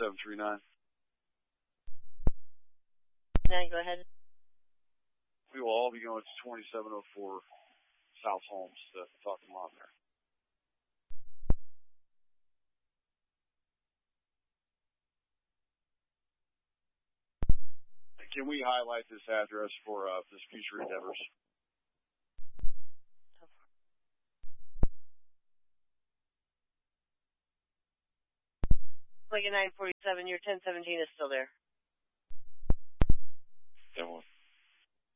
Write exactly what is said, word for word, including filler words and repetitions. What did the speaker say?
seven three nine. Now go ahead. We will all be going to twenty-seven oh four South Holmes to talk to Mom there. Can we highlight this address for uh, this future endeavors? Like a nine forty-seven, your ten seventeen is still there. That one.